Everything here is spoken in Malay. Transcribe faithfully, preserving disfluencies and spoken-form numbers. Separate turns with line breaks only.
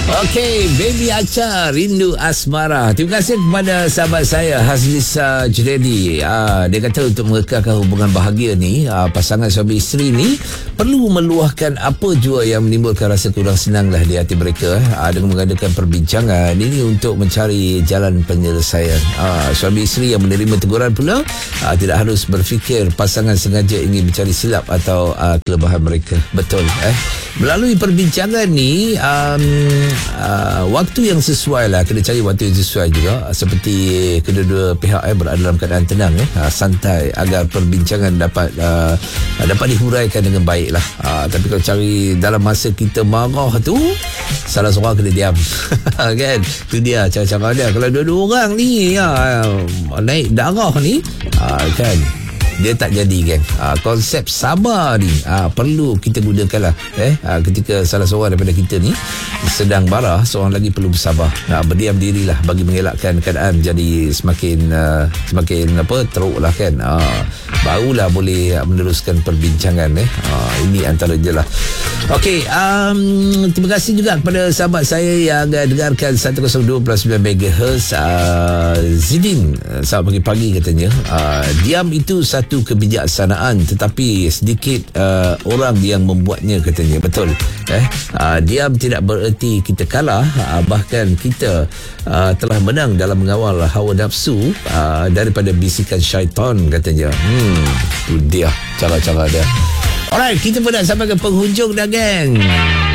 Okey, Baby Acha, Rindu Asmara. Terima kasih kepada sahabat saya Hazlisa Jredi. Ah, dia kata untuk mengekalkan hubungan bahagia ni, ah, pasangan suami isteri ni perlu meluahkan apa jua yang menimbulkan rasa kurang senang lah di hati mereka, ah, dengan mengadakan perbincangan ini untuk mencari jalan penyelesaian. Ah, suami isteri yang menerima teguran pula ah, tidak harus berfikir pasangan sengaja ingin mencari silap atau ah, kelemahan mereka. Betul eh. Melalui perbincangan ni, um, uh, waktu yang sesuai lah, kena cari waktu yang sesuai juga, seperti kedua-dua pihak eh, berada dalam keadaan tenang eh, uh, santai, agar perbincangan dapat uh, dapat dihuraikan dengan baik lah. Uh, tapi kalau cari dalam masa kita marah tu, salah seorang kena diam. Kan, tu dia cara-cara dia. Kalau dua-dua orang ni ya, naik darah ni, uh, kan, dia tak jadi kan. Ha, konsep sabar ni ha, perlu kita gunakan lah eh? ha, ketika salah seorang daripada kita ni sedang marah, seorang lagi perlu bersabar, ha, berdiam diri lah bagi mengelakkan keadaan jadi semakin uh, semakin apa teruk lah kan. ha, barulah boleh meneruskan perbincangan eh? ha, ini antara je lah. Okey, um, terima kasih juga kepada sahabat saya yang uh, dengarkan seratus dua puluh sembilan megahertz. uh, Zidin, uh, selamat pagi-pagi katanya, uh, diam itu satu kebijaksanaan, tetapi sedikit uh, orang yang membuatnya katanya. Betul eh? uh, Diam tidak bererti kita kalah, uh, bahkan kita uh, telah menang dalam mengawal hawa nafsu uh, daripada bisikan syaitan katanya. Hmm, itu dia cara-cara dia. Alright, kita pun dah sampai ke penghujung dah, geng.